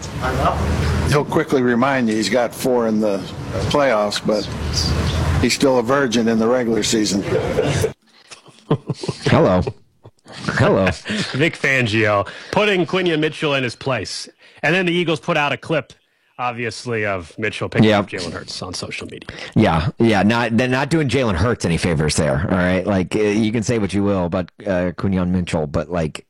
He'll quickly remind you he's got 4 in the playoffs, but he's still a virgin in the regular season. Hello. Vic Fangio putting Quinion Mitchell in his place. And then the Eagles put out a clip, obviously, of Mitchell picking up Jalen Hurts on social media. Yeah. They're not doing Jalen Hurts any favors there, all right? Like, you can say what you will about Quinion Mitchell, but, like,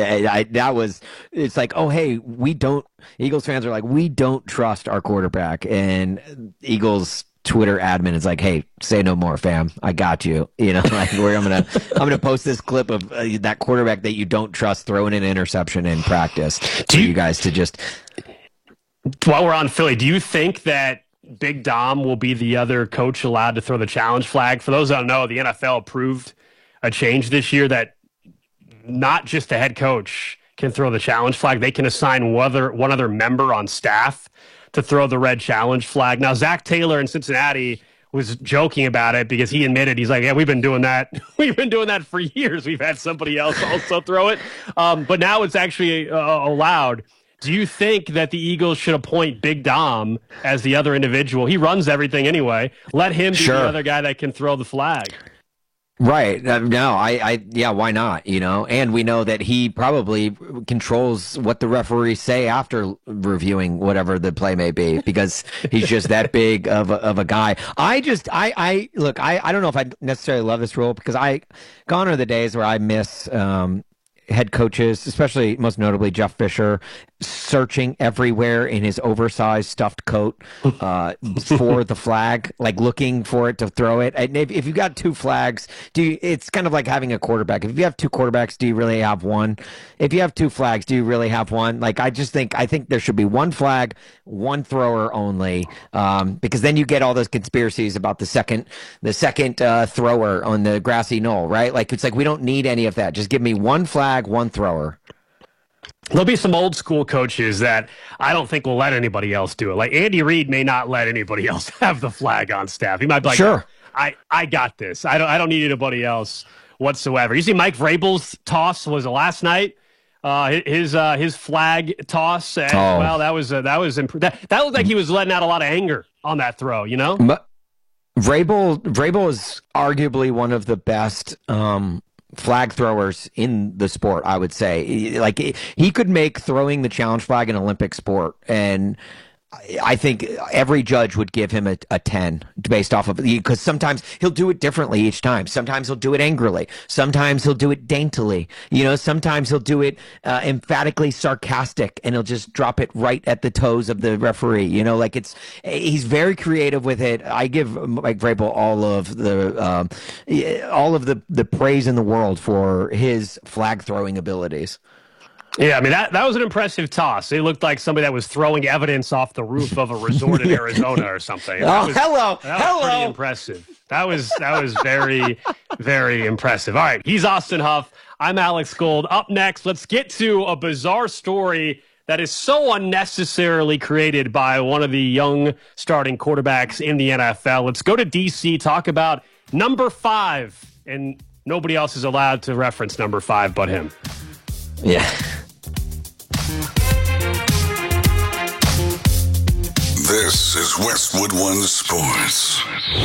it's like, oh, hey, Eagles fans are like, we don't trust our quarterback. And Eagles Twitter admin is like, hey, say no more, fam. I got you. You know, like I'm gonna post this clip of that quarterback that you don't trust throwing an interception in practice for you guys to just. While we're on Philly, do you think that Big Dom will be the other coach allowed to throw the challenge flag? For those that don't know, the NFL approved a change this year that not just the head coach can throw the challenge flag. They can assign one other member on staff to throw the red challenge flag. Now, Zach Taylor in Cincinnati was joking about it because he admitted, he's like, yeah, we've been doing that. We've been doing that for years. We've had somebody else also throw it. But now it's actually allowed. Do you think that the Eagles should appoint Big Dom as the other individual? He runs everything anyway. Let him be the other guy that can throw the flag. Right. No, why not? You know, and we know that he probably controls what the referees say after reviewing whatever the play may be, because he's just that big of a guy. I don't know if I necessarily love this rule, because gone are the days where I miss head coaches, especially most notably Jeff Fisher, searching everywhere in his oversized stuffed coat for the flag, like looking for it to throw it. And if you've got 2 flags, it's kind of like having a quarterback. If you have 2 quarterbacks, do you really have one? If you have 2 flags, do you really have one? Like, I think there should be 1 flag, 1 thrower only, because then you get all those conspiracies about the second thrower on the grassy knoll, right? Like, it's like, we don't need any of that. Just give me 1 flag, 1 thrower. There'll be some old school coaches that I don't think will let anybody else do it. Like Andy Reid may not let anybody else have the flag on staff. He might be like, sure, I got this. I don't need anybody else whatsoever. You see Mike Vrabel's toss was last night. His flag toss. And, well, that looked like he was letting out a lot of anger on that throw, you know? But Vrabel is arguably one of the best flag throwers in the sport, I would say. Like, he could make throwing the challenge flag an Olympic sport, and I think every judge would give him a 10 based off of it, because sometimes he'll do it differently each time. Sometimes he'll do it angrily. Sometimes he'll do it daintily. You know, sometimes he'll do it emphatically sarcastic, and he'll just drop it right at the toes of the referee. You know, like, he's very creative with it. I give Mike Vrabel all of the praise in the world for his flag throwing abilities. Yeah, I mean, that was an impressive toss. It looked like somebody that was throwing evidence off the roof of a resort in Arizona or something. Hello. That was pretty impressive. That was very, very impressive. All right, he's Austin Huff. I'm Alex Gold. Up next, let's get to a bizarre story that is so unnecessarily created by one of the young starting quarterbacks in the NFL. Let's go to D.C., talk about number 5, and nobody else is allowed to reference number 5 but him. Yeah. This is Westwood One Sports.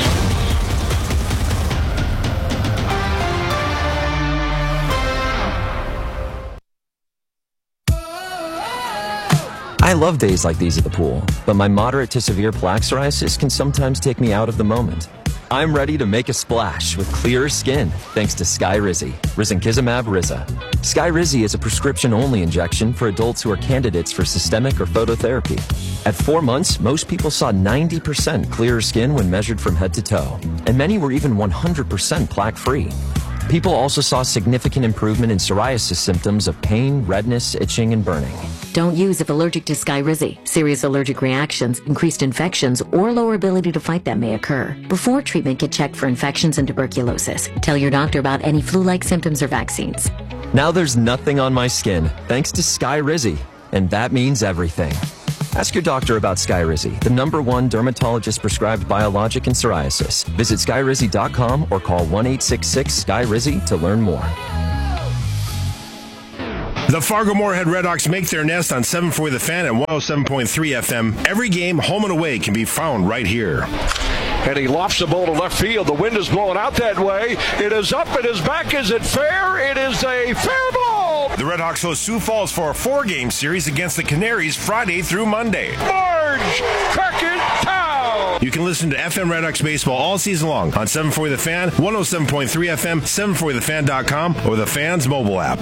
I love days like these at the pool, but my moderate to severe plaque psoriasis can sometimes take me out of the moment. I'm ready to make a splash with clearer skin thanks to Skyrizi, Risankizumab Riza. Skyrizi is a prescription-only injection for adults who are candidates for systemic or phototherapy. At 4 months, most people saw 90% clearer skin when measured from head to toe, and many were even 100% plaque-free. People also saw significant improvement in psoriasis symptoms of pain, redness, itching, and burning. Don't use if allergic to Skyrizi. Serious allergic reactions, increased infections, or lower ability to fight them may occur. Before treatment, get checked for infections and tuberculosis. Tell your doctor about any flu-like symptoms or vaccines. Now there's nothing on my skin thanks to Skyrizi, and that means everything. Ask your doctor about Skyrizi, the #1 dermatologist-prescribed biologic in psoriasis. Visit Skyrizi.com or call 1-866-SKYRIZI to learn more. The Fargo-Moorhead Redhawks make their nest on 740 The Fan at 107.3 FM. Every game, home and away, can be found right here. And he lofts the ball to left field. The wind is blowing out that way. It is up. It is back. Is it fair? It is a fair ball. The Redhawks host Sioux Falls for a 4-game series against the Canaries Friday through Monday. Marge Crockett-Town. You can listen to FM Redhawks baseball all season long on 740 The Fan, 107.3 FM, 740thefan.com, or the Fan's mobile app.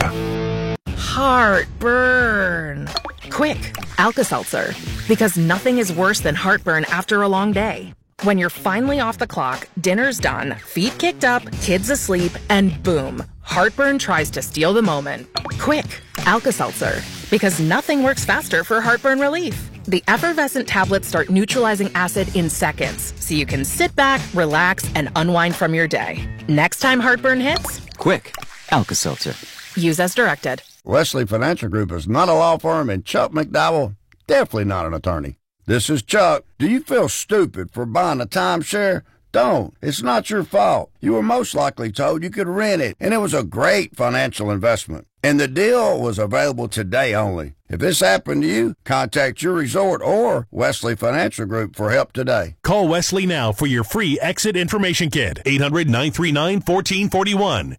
Heartburn. Quick, Alka-Seltzer. Because nothing is worse than heartburn after a long day. When you're finally off the clock, dinner's done, feet kicked up, kids asleep, and boom, heartburn tries to steal the moment. Quick, Alka-Seltzer. Because nothing works faster for heartburn relief. The effervescent tablets start neutralizing acid in seconds, so you can sit back, relax, and unwind from your day. Next time heartburn hits, quick, Alka-Seltzer. Use as directed. Wesley Financial Group is not a law firm, and Chuck McDowell, definitely not an attorney. This is Chuck. Do you feel stupid for buying a timeshare? Don't. It's not your fault. You were most likely told you could rent it, and it was a great financial investment. And the deal was available today only. If this happened to you, contact your resort or Wesley Financial Group for help today. Call Wesley now for your free exit information kit. 800-939-1441.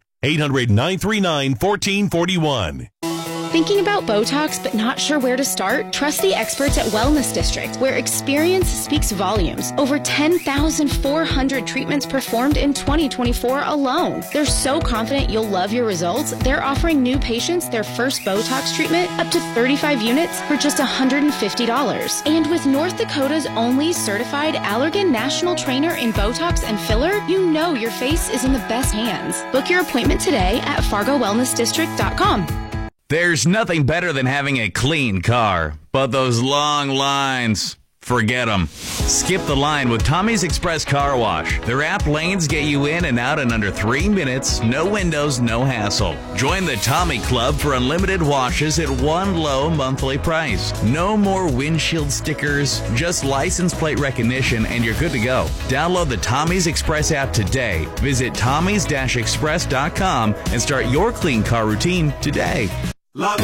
800-939-1441. Thinking about Botox but not sure where to start? Trust the experts at Wellness District, where experience speaks volumes. Over 10,400 treatments performed in 2024 alone. They're so confident you'll love your results, they're offering new patients their first Botox treatment up to 35 units for just $150. And with North Dakota's only certified Allergan National Trainer in Botox and filler, you know your face is in the best hands. Book your appointment today at FargoWellnessDistrict.com. There's nothing better than having a clean car, but those long lines, forget them. Skip the line with Tommy's Express Car Wash. Their app lanes get you in and out in under 3 minutes, no windows, no hassle. Join the Tommy Club for unlimited washes at one low monthly price. No more windshield stickers, just license plate recognition, and you're good to go. Download the Tommy's Express app today. Visit tommys-express.com and start your clean car routine today.